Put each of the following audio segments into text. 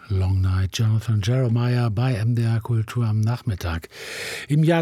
Long Night, Jonathan Jeremiah bei MDR Kultur am Nachmittag. Im Jahr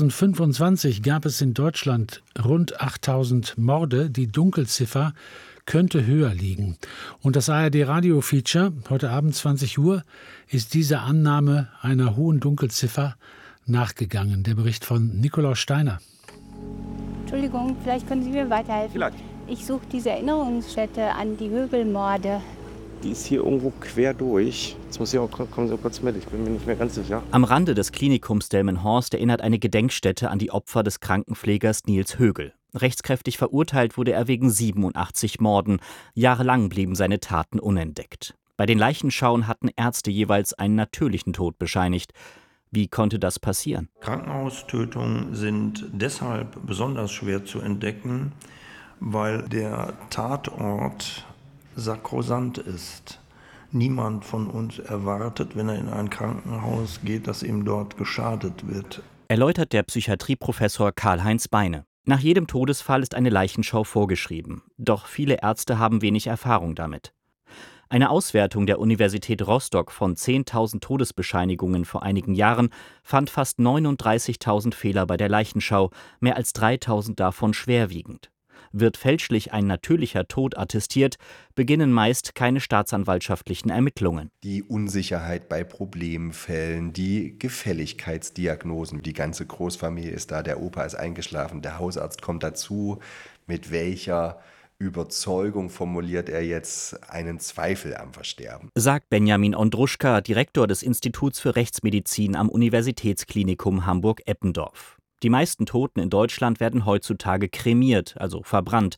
2025 gab es in Deutschland rund 8000 Morde. Die Dunkelziffer könnte höher liegen. Und das ARD-Radio-Feature, heute Abend 20 Uhr, ist dieser Annahme einer hohen Dunkelziffer nachgegangen. Der Bericht von Nikolaus Steiner. Entschuldigung, vielleicht können Sie mir weiterhelfen. Vielleicht. Ich suche diese Erinnerungsstätte an die Högel-Morde. Die ist hier irgendwo quer durch. Jetzt muss ich auch, kommen Sie kurz mit, ich bin mir nicht mehr ganz sicher. Am Rande des Klinikums Delmenhorst erinnert eine Gedenkstätte an die Opfer des Krankenpflegers Nils Högel. Rechtskräftig verurteilt wurde er wegen 87 Morden. Jahrelang blieben seine Taten unentdeckt. Bei den Leichenschauen hatten Ärzte jeweils einen natürlichen Tod bescheinigt. Wie konnte das passieren? Krankenhaustötungen sind deshalb besonders schwer zu entdecken, weil der Tatort sakrosant ist. Niemand von uns erwartet, wenn er in ein Krankenhaus geht, dass ihm dort geschadet wird. Erläutert der Psychiatrieprofessor Karl-Heinz Beine. Nach jedem Todesfall ist eine Leichenschau vorgeschrieben. Doch viele Ärzte haben wenig Erfahrung damit. Eine Auswertung der Universität Rostock von 10.000 Todesbescheinigungen vor einigen Jahren fand fast 39.000 Fehler bei der Leichenschau, mehr als 3.000 davon schwerwiegend. Wird fälschlich ein natürlicher Tod attestiert, beginnen meist keine staatsanwaltschaftlichen Ermittlungen. Die Unsicherheit bei Problemfällen, die Gefälligkeitsdiagnosen, die ganze Großfamilie ist da, der Opa ist eingeschlafen, der Hausarzt kommt dazu, mit welcher Überzeugung formuliert er jetzt einen Zweifel am Versterben. Sagt Benjamin Ondruschka, Direktor des Instituts für Rechtsmedizin am Universitätsklinikum Hamburg-Eppendorf. Die meisten Toten in Deutschland werden heutzutage kremiert, also verbrannt.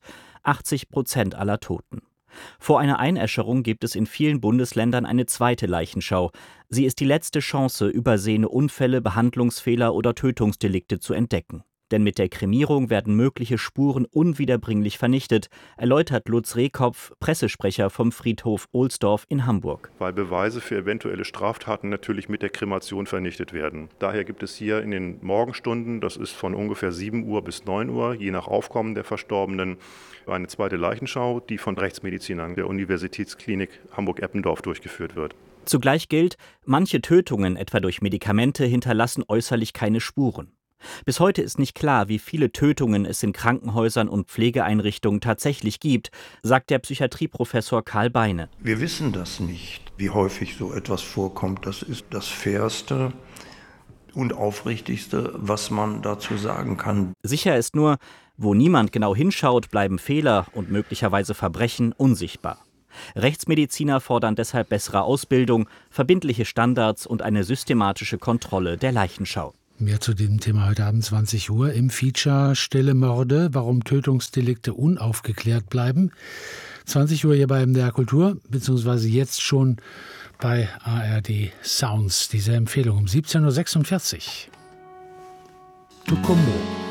80% aller Toten. Vor einer Einäscherung gibt es in vielen Bundesländern eine zweite Leichenschau. Sie ist die letzte Chance, übersehene Unfälle, Behandlungsfehler oder Tötungsdelikte zu entdecken. Denn mit der Kremierung werden mögliche Spuren unwiederbringlich vernichtet, erläutert Lutz Rehkopf, Pressesprecher vom Friedhof Ohlsdorf in Hamburg. Weil Beweise für eventuelle Straftaten natürlich mit der Kremation vernichtet werden. Daher gibt es hier in den Morgenstunden, das ist von ungefähr 7 Uhr bis 9 Uhr, je nach Aufkommen der Verstorbenen, eine zweite Leichenschau, die von Rechtsmedizinern der Universitätsklinik Hamburg-Eppendorf durchgeführt wird. Zugleich gilt, manche Tötungen, etwa durch Medikamente, hinterlassen äußerlich keine Spuren. Bis heute ist nicht klar, wie viele Tötungen es in Krankenhäusern und Pflegeeinrichtungen tatsächlich gibt, sagt der Psychiatrieprofessor Karl Beine. Wir wissen das nicht, wie häufig so etwas vorkommt. Das ist das Fairste und Aufrichtigste, was man dazu sagen kann. Sicher ist nur, wo niemand genau hinschaut, bleiben Fehler und möglicherweise Verbrechen unsichtbar. Rechtsmediziner fordern deshalb bessere Ausbildung, verbindliche Standards und eine systematische Kontrolle der Leichenschau. Mehr zu diesem Thema heute Abend 20 Uhr im Feature Stille Morde, warum Tötungsdelikte unaufgeklärt bleiben. 20 Uhr hier bei MDR Kultur, beziehungsweise jetzt schon bei ARD Sounds. Diese Empfehlung um 17.46 Uhr. Tukumbo.